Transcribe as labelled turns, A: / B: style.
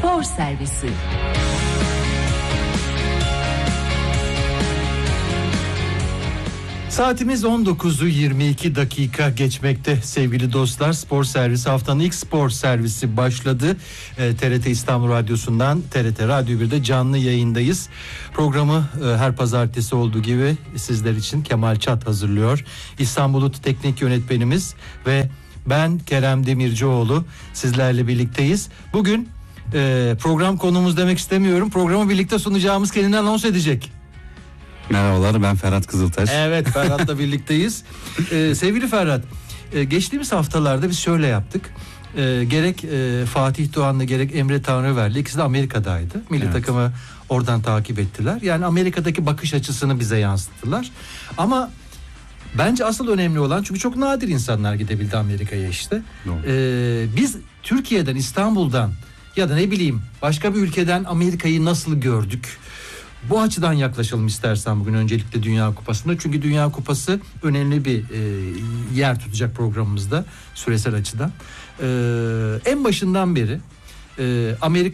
A: Spor Servisi.
B: Saatimiz 19'u 22 dakika geçmekte sevgili dostlar. Spor Servisi, haftanın ilk spor servisi başladı. TRT İstanbul Radyosu'ndan TRT Radyo 1'de canlı yayındayız. Programı her pazartesi olduğu gibi sizler için Kemal Çat hazırlıyor. İstanbul Teknik Yönetmenimiz ve ben Kerem Demircioğlu sizlerle birlikteyiz. Bugün program konumuz demek istemiyorum. Programı birlikte sunacağımız kendini anons edecek.
C: Merhabalar, ben Ferhat Kızıltaş.
B: Evet, Ferhat'la birlikteyiz. Sevgili Ferhat, geçtiğimiz haftalarda biz şöyle yaptık. Gerek Fatih Doğan'la gerek Emre Tanrıver'le ikisi de Amerika'daydı. Milli takımı oradan takip ettiler. Yani Amerika'daki bakış açısını bize yansıttılar. Ama bence asıl önemli olan, çünkü çok nadir insanlar gidebildi Amerika'ya işte. Biz Türkiye'den, İstanbul'dan ya da ne bileyim başka bir ülkeden Amerika'yı nasıl gördük? Bu açıdan yaklaşalım istersen bugün öncelikle Dünya Kupası'nda. Çünkü Dünya Kupası önemli bir yer tutacak programımızda süresel açıdan. En başından beri Amerika